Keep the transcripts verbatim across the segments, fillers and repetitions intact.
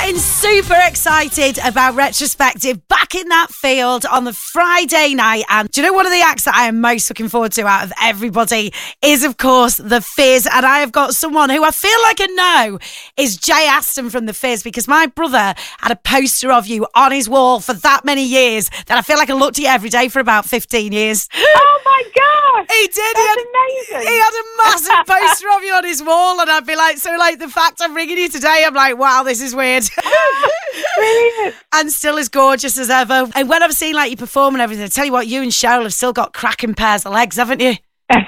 Getting super excited about Retrospective back in that field on the Friday night. And do you know one of the acts that I am most looking forward to out of everybody is, of course, The Fizz. And I have got someone who I feel like I know is Jay Aston from The Fizz, because my brother had a poster of you on his wall for that many years that I feel like I looked at you every day for about fifteen years. Oh my gosh! He did. That's he had, amazing. He had a massive poster of you on his wall, and I'd be like, so like the fact I'm ringing you today, I'm like, wow, this is weird. Brilliant. And still as gorgeous as ever. And when I've seen like you perform and everything, I tell you what, you and Cheryl have still got cracking pairs of legs, haven't you?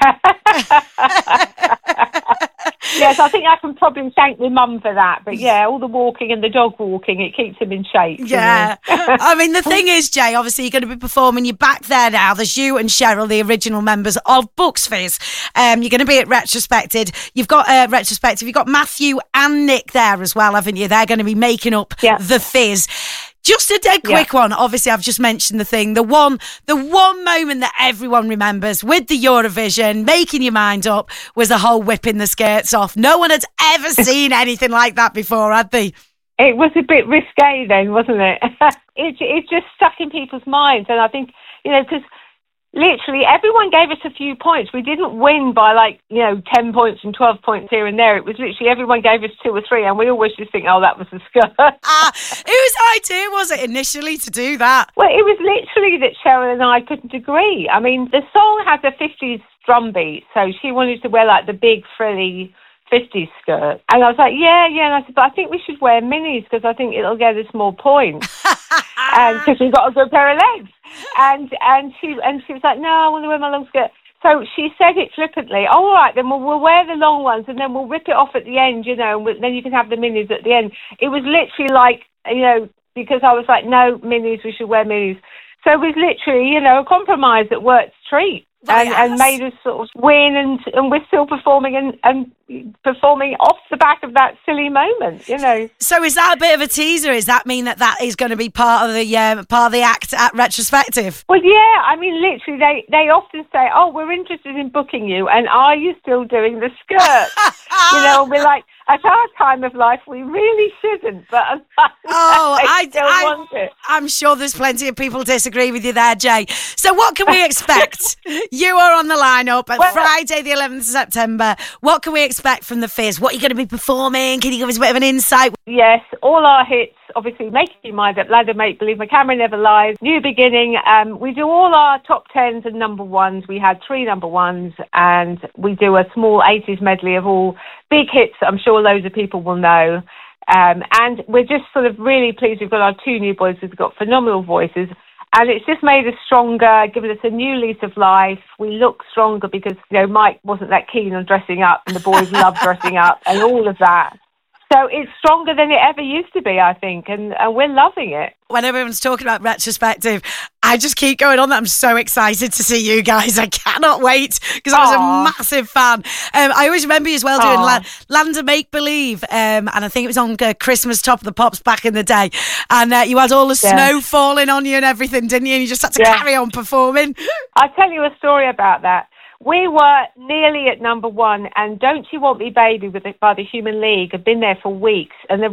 Yes, I think I can probably thank my mum for that. But yeah, all the walking and the dog walking, it keeps him in shape. Yeah. You know? I mean, the thing is, Jay, obviously you're going to be performing. You're back there now. There's you and Cheryl, the original members of Bucks Fizz. Um, you're going to be at Retrospective. You've got uh, Retrospective. You've got Matthew and Nick there as well, haven't you? They're going to be making up yeah. The Fizz. Just a dead quick yeah. one. Obviously, I've just mentioned the thing. The one the one moment that everyone remembers with the Eurovision, making your mind up, was the whole whipping the skirts off. No one had ever seen anything like that before, had they? It was a bit risque then, wasn't it? it, it just stuck in people's minds. And I think, you know, because literally everyone gave us a few points. We didn't win by like, you know, ten points and twelve points here and there. It was literally everyone gave us two or three, and we always just think, oh, that was the skirt. Ah, whose idea was it initially to do that? Well, it was literally that Cheryl and I couldn't agree. I mean, the song has a fifties drum beat, so she wanted to wear like the big frilly fifties skirt. And I was like, yeah, yeah. And I said, but I think we should wear minis because I think it'll get us more points. And because we've got a good pair of legs. And and she and she was like, no, I want to wear my long skirt. So she said it flippantly. Oh, all right, then we'll, we'll wear the long ones and then we'll rip it off at the end, you know, and we'll, then you can have the minis at the end. It was literally like, you know, because I was like, no, minis, we should wear minis. So it was literally, you know, a compromise that worked a treat. Well, and, yes. and made us sort of win, and and we're still performing and, and performing off the back of that silly moment, you know. So is that a bit of a teaser? Does that mean that that is going to be part of the um, part of the act at Retrospective? Well, yeah. I mean, literally, they, they often say, "Oh, we're interested in booking you, and are you still doing the skirt?" You know, and we're like, at our time of life, we really shouldn't, but oh, I still I, want it. I'm sure there's plenty of people disagree with you there, Jay. So what can we expect? You are on the lineup at well, Friday, the eleventh of September. What can we expect from The Fizz? What are you going to be performing? Can you give us a bit of an insight? Yes, all our hits, obviously, Making Your Mind Up, Ladder Make Believe, My Camera Never Lies, New Beginning. Um, we do all our top tens and number ones. We had three number ones, and we do a small eighties medley of all big hits that I'm sure loads of people will know. Um, and we're just sort of really pleased. We've got our two new boys who've got phenomenal voices. And it's just made us stronger, given us a new lease of life. We look stronger because, you know, Mike wasn't that keen on dressing up and the boys love dressing up and all of that. So it's stronger than it ever used to be, I think, and, and we're loving it. When everyone's talking about Retrospective, I just keep going on that I'm so excited to see you guys. I cannot wait because I was Aww. a massive fan. Um, I always remember you as well doing La- Land of Make Believe, um, and I think it was on uh, Christmas Top of the Pops back in the day. And uh, you had all the yeah. snow falling on you and everything, didn't you? And you just had to yeah. carry on performing. I'll tell you a story about that. We were nearly at number one, and Don't You Want Me Baby with the, by the Human League had been there for weeks, and the